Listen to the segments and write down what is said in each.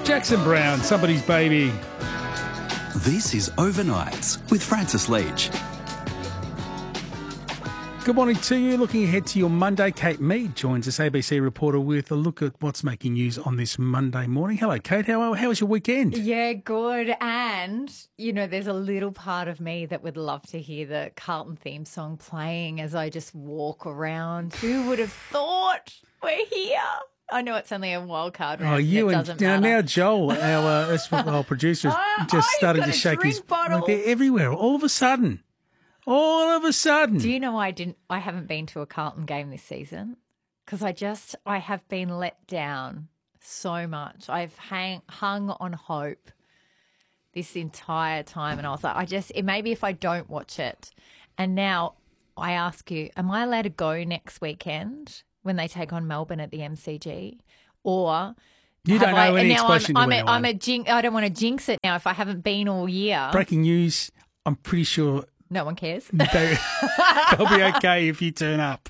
Jackson Brown, Somebody's Baby. This is Overnights with Francis Leach. Good morning to you. Looking ahead to your Monday, Kate Mead joins us, ABC reporter, with a look at what's making news on this Monday morning. Hello, Kate. How was your weekend? Yeah, good. And, you know, there's a little part of me that would love to hear the Carlton theme song playing as I just walk around. Who would have thought we're here? I know it's only a wild card round. Oh, you it and doesn't matter. now Joel, our producer, just started to shake his bottle. They're everywhere. All of a sudden. Do you know I haven't been to a Carlton game this season because I have been let down so much. I've hung on hope this entire time, and I was like, maybe if I don't watch it. And now I ask you, am I allowed to go next weekend when they take on Melbourne at the MCG, or? You don't know any expression to anyone. I don't want to jinx it now if I haven't been all year. Breaking news, I'm pretty sure no one cares. they'll be okay if you turn up.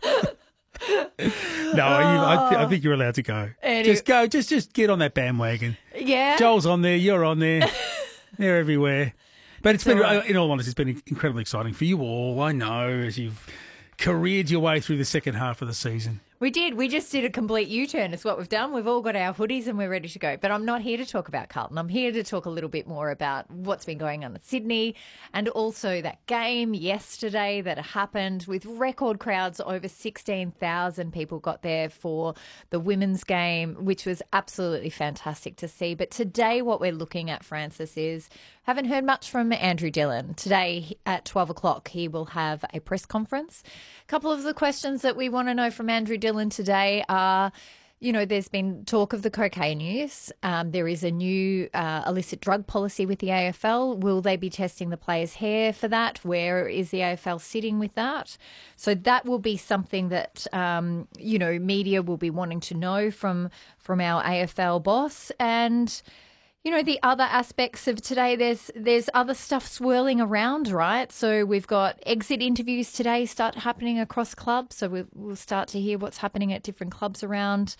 No, I think you're allowed to go. Just go. Just get on that bandwagon. Yeah. Joel's on there. You're on there. They're everywhere. But it's been, in all honesty, it's been incredibly exciting for you all. I know, as you've careered your way through the second half of the season. We did. We just did a complete U-turn. It's what we've done. We've all got our hoodies and we're ready to go. But I'm not here to talk about Carlton. I'm here to talk a little bit more about what's been going on at Sydney and also that game yesterday that happened with record crowds. Over 16,000 people got there for the women's game, which was absolutely fantastic to see. But today what we're looking at, Francis, is haven't heard much from Andrew Dillon. Today at 12 o'clock, he will have a press conference. A couple of the questions that we want to know from Andrew Dillon today are, you know, there's been talk of the cocaine use. There is a new illicit drug policy with the AFL. Will they be testing the players' hair for that? Where is the AFL sitting with that? So that will be something that, you know, media will be wanting to know from our AFL boss. And you know, the other aspects of today, there's other stuff swirling around, right? So we've got exit interviews today start happening across clubs. So we'll start to hear what's happening at different clubs around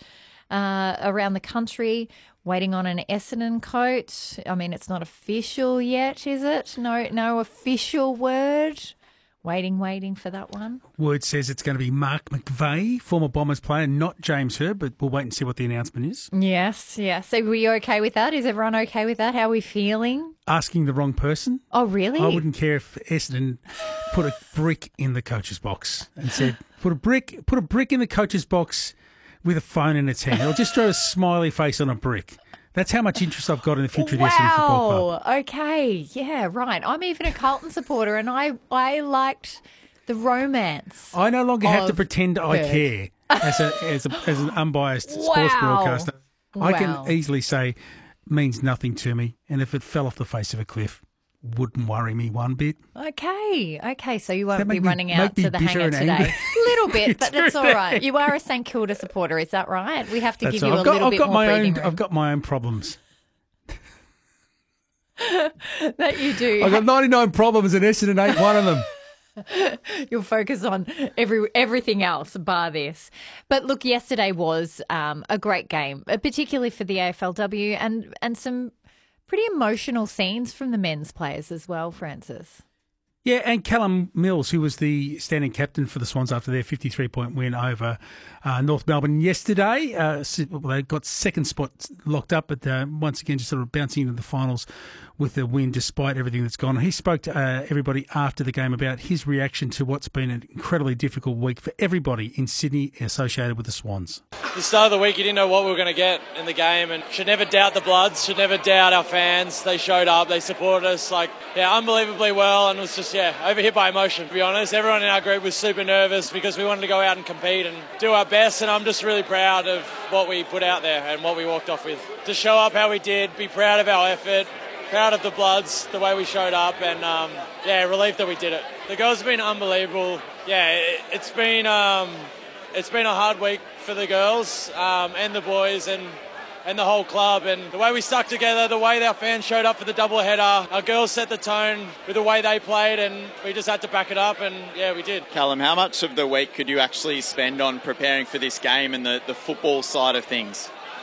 the country. Waiting on an Essendon coach. I mean, it's not official yet, is it? No official word. Waiting for that one. Word says it's going to be Mark McVeigh, former Bombers player, not James Hird, but we'll wait and see what the announcement is. Yes. So were you okay with that? Is everyone okay with that? How are we feeling? Asking the wrong person. Oh, really? I wouldn't care if Essendon put a brick in the coach's box and said, put a brick in the coach's box with a phone in its hand. Or just throw a smiley face on a brick. That's how much interest I've got in the future of the Essendon Football Club. Okay. Yeah, right. I'm even a Carlton supporter and I liked the romance. I no longer have to pretend I care as an unbiased sports broadcaster. Wow. I can easily say means nothing to me, and if it fell off the face of a cliff, wouldn't worry me one bit. Okay. So you won't be running out to the hangar today. A little bit, but that's all right. You are a St Kilda supporter, is that right? We have to give you a little bit more breathing room. I've got my own problems. That you do. I've got 99 problems and Essendon ain't one of them. You'll focus on everything else bar this. But look, yesterday was a great game, particularly for the AFLW and some pretty emotional scenes from the men's players as well, Francis. Yeah, and Callum Mills, who was the standing captain for the Swans after their 53-point win over North Melbourne yesterday. They got second spot locked up, but once again just sort of bouncing into the finals with the win despite everything that's gone on. He spoke to everybody after the game about his reaction to what's been an incredibly difficult week for everybody in Sydney associated with the Swans. The start of the week, you didn't know what we were going to get in the game, and should never doubt the Bloods, should never doubt our fans. They showed up, they supported us, unbelievably well, and it was just, overhit by emotion, to be honest. Everyone in our group was super nervous because we wanted to go out and compete and do our best, and I'm just really proud of what we put out there and what we walked off with. To show up how we did, be proud of our effort, proud of the Bloods, the way we showed up, and relieved that we did it. The girls have been unbelievable. It's been a hard week for the girls and the boys and the whole club, and the way we stuck together, the way our fans showed up for the doubleheader. Our girls set the tone with the way they played, and we just had to back it up, and we did. Callum, how much of the week could you actually spend on preparing for this game and the football side of things?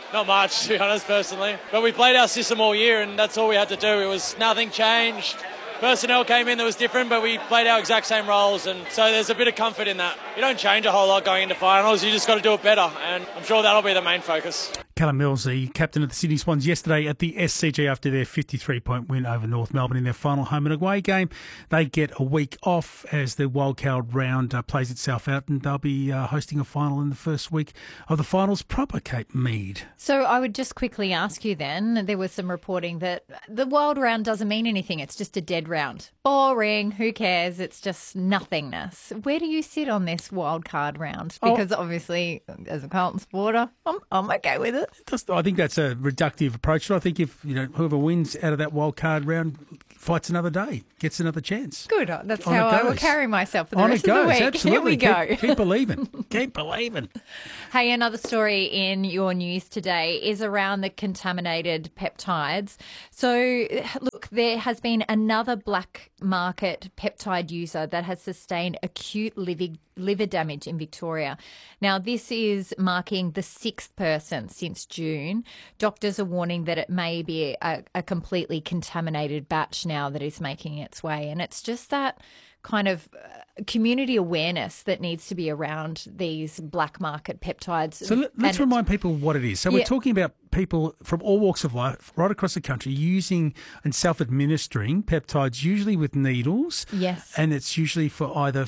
Not much, to be honest, personally. But we played our system all year, and that's all we had to do. It was nothing changed. Personnel came in that was different, but we played our exact same roles, and so there's a bit of comfort in that. You don't change a whole lot going into finals, you just got to do it better, and I'm sure that'll be the main focus. Callum Mills, the captain of the Sydney Swans, yesterday at the SCG after their 53-point win over North Melbourne in their final home and away game. They get a week off as the wildcard round plays itself out, and they'll be hosting a final in the first week of the finals proper, Kate Mead. So I would just quickly ask you then, there was some reporting that the wild round doesn't mean anything. It's just a dead round. Boring. Who cares? It's just nothingness. Where do you sit on this wild card round? Because obviously, as a Carlton supporter, I'm okay with it. I think that's a reductive approach. I think if whoever wins out of that wild card round fights another day, gets another chance. Good. That's how I will carry myself for the rest of the week. Absolutely. Here we go. Keep believing. Keep believing. Hey, another story in your news today is around the contaminated peptides. So, look, there has been another black market peptide user that has sustained acute liver damage in Victoria. Now, this is marking the 6th person since June. Doctors are warning that it may be a completely contaminated batch now that is making its way. And it's just that kind of community awareness that needs to be around these black market peptides. So let's remind people what it is. So we're talking about people from all walks of life right across the country using and self-administering peptides, usually with needles. Yes. And it's usually for either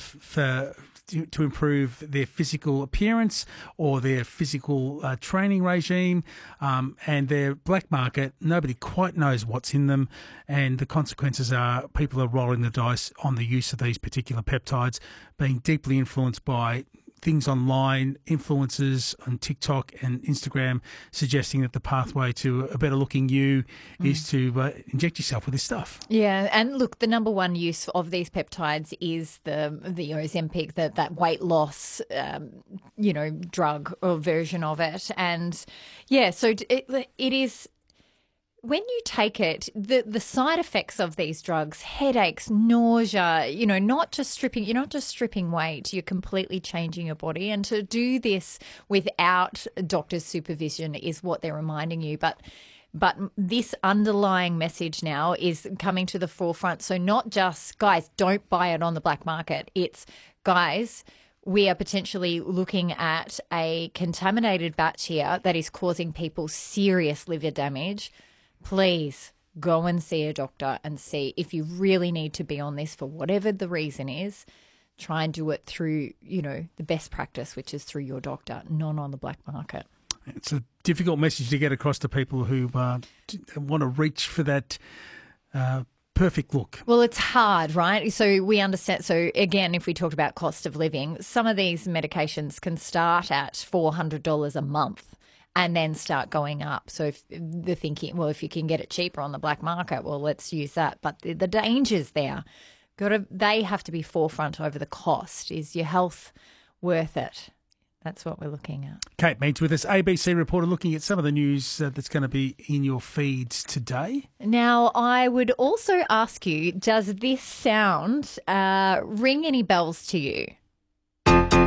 to improve their physical appearance or their physical training regime, and their black market, nobody quite knows what's in them, and the consequences are people are rolling the dice on the use of these particular peptides, being deeply influenced by things online, influencers on TikTok and Instagram suggesting that the pathway to a better looking you is to inject yourself with this stuff. Yeah, and look, the number one use of these peptides is the Ozempic, that weight loss, drug or version of it. And yeah, so it is. When you take it, the side effects of these drugs, headaches, nausea, you're not just stripping weight, you're completely changing your body. And to do this without a doctor's supervision is what they're reminding you. But this underlying message now is coming to the forefront. So not just, guys, don't buy it on the black market. It's, guys, we are potentially looking at a contaminated batch here that is causing people serious liver damage. Please go and see a doctor and see if you really need to be on this for whatever the reason is. Try and do it through, the best practice, which is through your doctor, not on the black market. It's a difficult message to get across to people who want to reach for that perfect look. Well, it's hard, right? So we understand. So again, if we talked about cost of living, some of these medications can start at $400 a month and then start going up. So if they're thinking, well, if you can get it cheaper on the black market, well, let's use that. But the danger's there. They have to be forefront over the cost. Is your health worth it? That's what we're looking at. Kate Mead's with us, ABC reporter, looking at some of the news that's going to be in your feeds today. Now, I would also ask you, does this sound ring any bells to you?